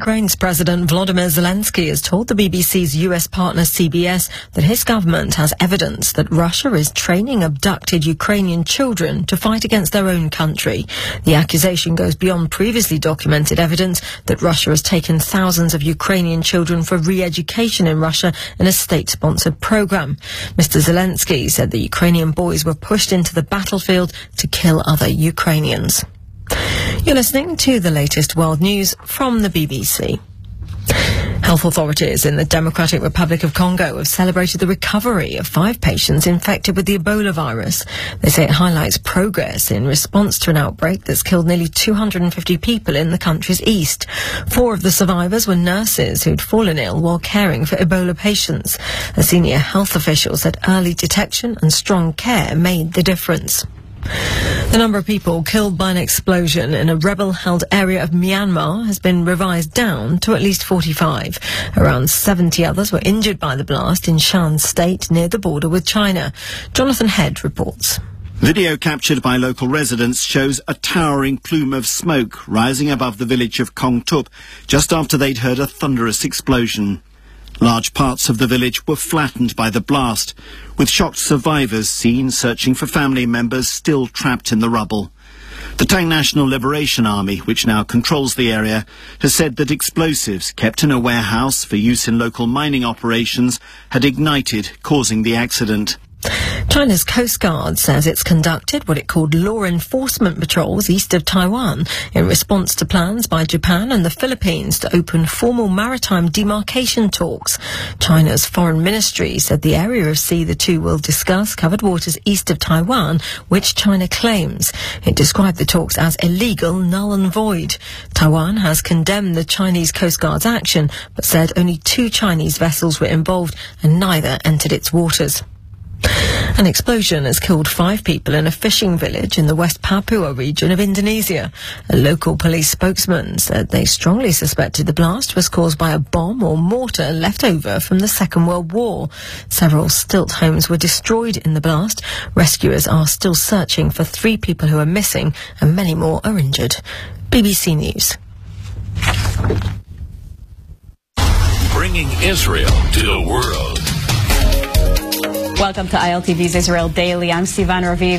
Ukraine's President Volodymyr Zelensky has told the BBC's US partner CBS that his government has evidence that Russia is training abducted Ukrainian children to fight against their own country. The accusation goes beyond previously documented evidence that Russia has taken thousands of Ukrainian children for re-education in Russia in a state-sponsored program. Mr. Zelensky said the Ukrainian boys were pushed into the battlefield to kill other Ukrainians. You're listening to the latest world news from the BBC. Health authorities in the Democratic Republic of Congo have celebrated the recovery of 5 patients infected with the Ebola virus. They say it highlights progress in response to an outbreak that's killed nearly 250 people in the country's east. 4 of the survivors were nurses who'd fallen ill while caring for Ebola patients. A senior health official said early detection and strong care made the difference. The number of people killed by an explosion in a rebel-held area of Myanmar has been revised down to at least 45. Around 70 others were injured by the blast in Shan State near the border with China. Jonathan Head reports. Video captured by local residents shows a towering plume of smoke rising above the village of Kong Tup just after they'd heard a thunderous explosion. Large parts of the village were flattened by the blast, with shocked survivors seen searching for family members still trapped in the rubble. The Tang National Liberation Army, which now controls the area, has said that explosives kept in a warehouse for use in local mining operations had ignited, causing the accident. China's Coast Guard says it's conducted what it called law enforcement patrols east of Taiwan in response to plans by Japan and the Philippines to open formal maritime demarcation talks. China's foreign ministry said the area of sea the two will discuss covered waters east of Taiwan, which China claims. It described the talks as illegal, null and void. Taiwan has condemned the Chinese Coast Guard's action, but said only 2 Chinese vessels were involved and neither entered its waters. An explosion has killed 5 people in a fishing village in the West Papua region of Indonesia. A local police spokesman said they strongly suspected the blast was caused by a bomb or mortar left over from the Second World War. Several stilt homes were destroyed in the blast. Rescuers are still searching for 3 people who are missing and many more are injured. BBC News. Bringing Israel to the world. Welcome to ILTV's Israel Daily. I'm Sivan Raviv.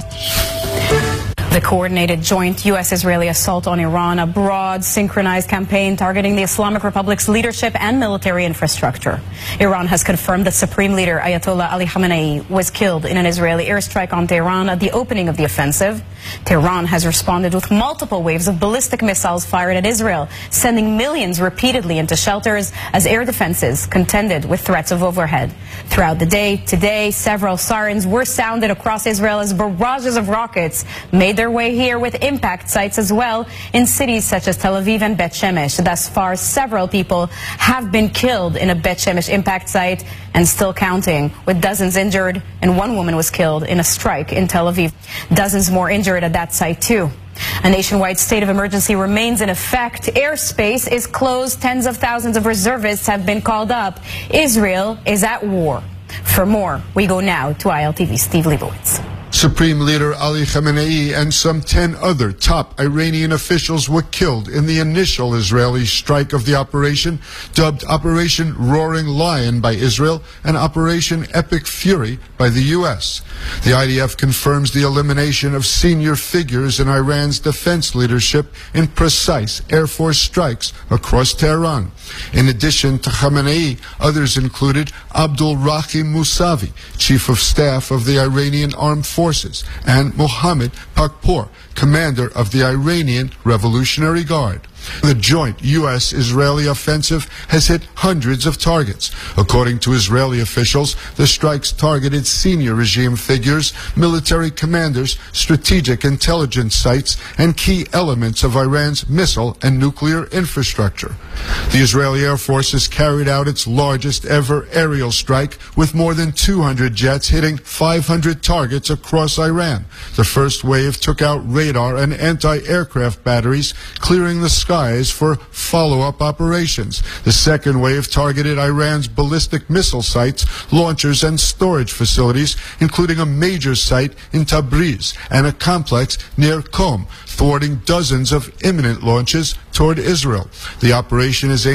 The coordinated joint U.S.-Israeli assault on Iran, a broad, synchronized campaign targeting the Islamic Republic's leadership and military infrastructure. Iran has confirmed that Supreme Leader Ayatollah Ali Khamenei was killed in an Israeli airstrike on Tehran at the opening of the offensive. Tehran has responded with multiple waves of ballistic missiles fired at Israel, sending millions repeatedly into shelters as air defenses contended with threats of overhead. Throughout the day today, several sirens were sounded across Israel as barrages of rockets made their way here, with impact sites as well in cities such as Tel Aviv and Bet Shemesh. Thus far, several people have been killed in a Bet Shemesh impact site and still counting, with dozens injured, and 1 woman was killed in a strike in Tel Aviv. Dozens more injured at that site too. A nationwide state of emergency remains in effect. Airspace is closed. Tens of thousands of reservists have been called up. Israel is at war. For more, we go now to ILTV's Steve Leibowitz. Supreme Leader Ali Khamenei and some 10 other top Iranian officials were killed in the initial Israeli strike of the operation, dubbed Operation Roaring Lion by Israel and Operation Epic Fury by the U.S. The IDF confirms the elimination of senior figures in Iran's defense leadership in precise Air Force strikes across Tehran. In addition to Khamenei, others included Abdul Rahim Mousavi, Chief of Staff of the Iranian Armed Forces, and Mohammad Pakpour, commander of the Iranian Revolutionary Guard. The joint U.S.-Israeli offensive has hit hundreds of targets. According to Israeli officials, the strikes targeted senior regime figures, military commanders, strategic intelligence sites, and key elements of Iran's missile and nuclear infrastructure. The Israeli Air Force has carried out its largest ever aerial strike, with more than 200 jets hitting 500 targets across Iran. The first wave took out radar and anti-aircraft batteries, clearing the sky for follow-up operations. The second wave targeted Iran's ballistic missile sites, launchers, and storage facilities, including a major site in Tabriz and a complex near Qom, thwarting dozens of imminent launches toward Israel. The operation is aimed